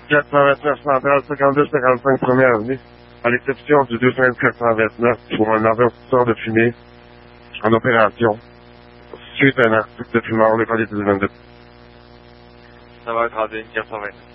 429 centrale 52-55 première avenue, à l'exception du 20429 pour un avertisseur de fumée en opération, suite à un article de fumeur, le code est 22. Ça va être rendu 429.